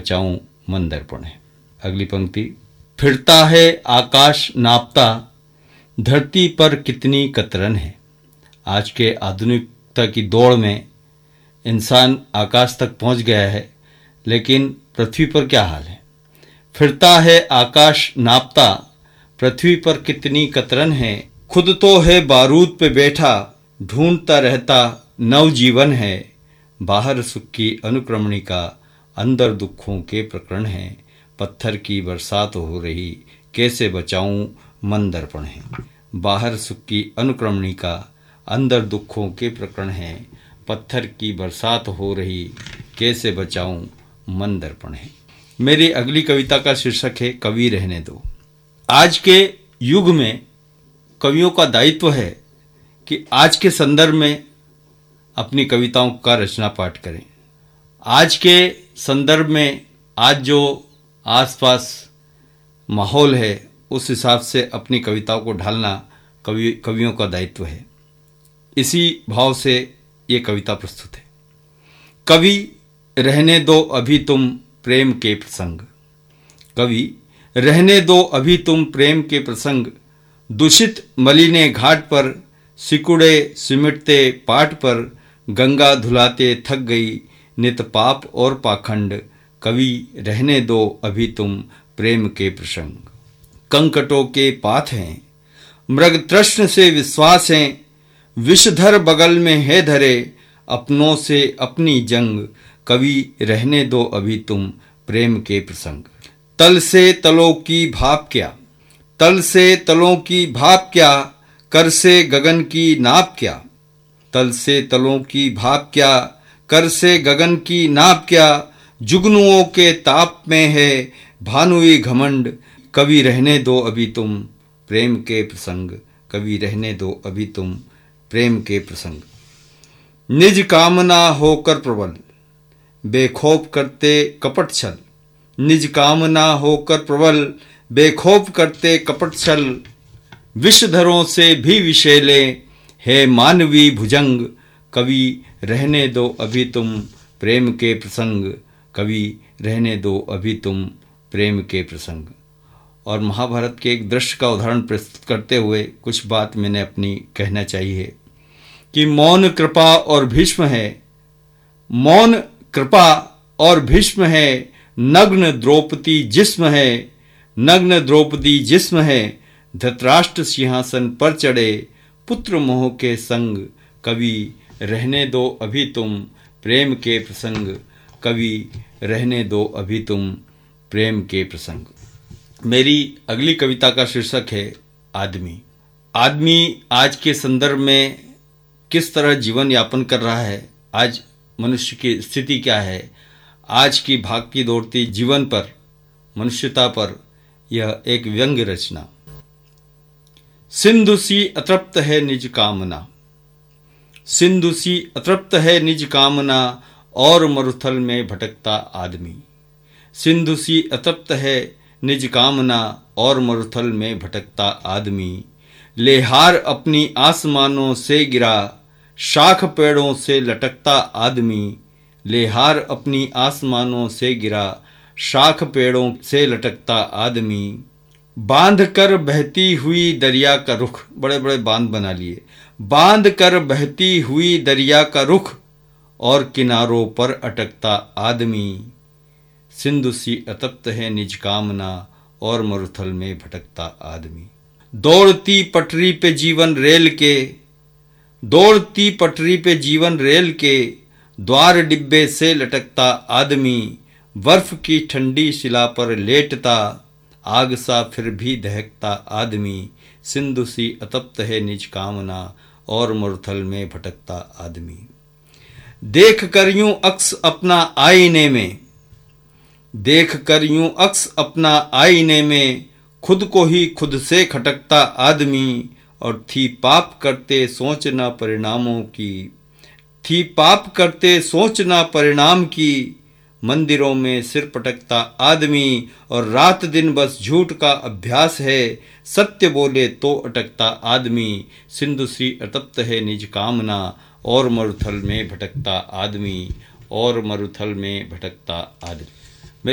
बचाऊं मन दर्पण है। अगली पंक्ति, फिरता है आकाश नापता, धरती पर कितनी कतरन है। आज के आधुनिकता की दौड़ में इंसान आकाश तक पहुंच गया है, लेकिन पृथ्वी पर क्या हाल है। फिरता है आकाश नापता, पृथ्वी पर कितनी कतरन है। खुद तो है बारूद पे बैठा, ढूंढता रहता नव जीवन है। बाहर सुख की अनुक्रमणिका, अंदर दुखों के प्रकरण है। पत्थर की बरसात हो रही, कैसे बचाऊं मन दर्पण है। बाहर सुख की अनुक्रमणिका, अंदर दुखों के प्रकरण है। पत्थर की बरसात हो रही, कैसे बचाऊं मन दर्पण है। मेरी अगली कविता का शीर्षक है कवि रहने दो। आज के युग में कवियों का दायित्व है कि आज के संदर्भ में अपनी कविताओं का रचना पाठ करें। आज के संदर्भ में आज जो आसपास माहौल है उस हिसाब से अपनी कविताओं को ढालना कवियों का दायित्व है। इसी भाव से ये कविता प्रस्तुत है। कवि रहने दो अभी तुम प्रेम के प्रसंग। कवि रहने दो अभी तुम प्रेम के प्रसंग। दूषित मलिने घाट पर, सिकुड़े सिमटते पाट पर, गंगा धुलाते थक गई नित पाप और पाखंड। कवि रहने दो अभी तुम प्रेम के प्रसंग। कंकटों के पाथ हैं, मृग तृष्ण से विश्वास हैं। विषधर बगल में है धरे, अपनों से अपनी जंग। कवि रहने दो अभी तुम प्रेम के प्रसंग। तल से तलों की भाप क्या, तल से तलों की भाप क्या, कर से गगन की नाप क्या। तल से तलों की भाप क्या, कर से गगन की नाप क्या। जुगनुओं के ताप में है भानुई घमंड। कवि रहने दो अभी तुम प्रेम के प्रसंग। कवि रहने दो अभी तुम प्रेम के प्रसंग। निज कामना होकर प्रबल, बेखौफ करते कपट छल। निज कामना होकर प्रबल, बेखौफ करते कपट छल। विषधरों से भी विषैले है मानवी भुजंग। कवि रहने दो अभी तुम प्रेम के प्रसंग। कवि रहने दो अभी तुम प्रेम के प्रसंग। और महाभारत के एक दृश्य का उदाहरण प्रस्तुत करते हुए कुछ बात मैंने अपनी कहना चाहिए कि मौन कृपा और भीष्म है, मौन कृपा और भीष्म है। नग्न द्रौपदी जिस्म है, नग्न द्रौपदी जिस्म है। धृतराष्ट्र सिंहासन पर चढ़े, पुत्र मोह के संग। कवि रहने दो अभी तुम प्रेम के प्रसंग। कवि रहने दो अभी तुम प्रेम के प्रसंग। मेरी अगली कविता का शीर्षक है आदमी। आदमी आज के संदर्भ में किस तरह जीवन यापन कर रहा है, आज मनुष्य की स्थिति क्या है, आज की भागती दौड़ती जीवन पर, मनुष्यता पर यह एक व्यंग्य रचना। सिंधु सी अतृप्त है निज कामना, सिंधु सी अतृप्त है निज कामना। और मरुथल में भटकता आदमी। सिंधु सी अतृप्त है निज कामना, और मरुथल में भटकता आदमी। लेहार अपनी आसमानों से गिरा, शाख पेड़ों से लटकता आदमी। लेहार अपनी आसमानों से गिरा, शाख पेड़ों से लटकता आदमी। बांध कर बहती हुई दरिया का रुख, बड़े बड़े बांध बना लिए। बांध कर बहती हुई दरिया का रुख, और किनारों पर अटकता आदमी। सिंधु सी अतप्त है निज कामना, और मरुथल में भटकता आदमी। दौड़ती पटरी पे जीवन रेल के, दौड़ती पटरी पे जीवन रेल के। द्वार डिब्बे से लटकता आदमी। बर्फ की ठंडी शिला पर लेटता, आग सा फिर भी दहकता आदमी। सिंधु सी अतप्त है निज कामना, और मरुथल में भटकता आदमी। देख कर यूं अक्स अपना आईने में, देख कर यूं अक्स अपना आईने में। खुद को ही खुद से खटकता आदमी। और थी पाप करते सोचना परिणामों की, थी पाप करते सोचना परिणाम की। मंदिरों में सिर पटकता आदमी। और रात दिन बस झूठ का अभ्यास है, सत्य बोले तो अटकता आदमी। सिंधु सी अतप्त है निज कामना, और मरुथल में भटकता आदमी। और मरुथल में भटकता आदमी।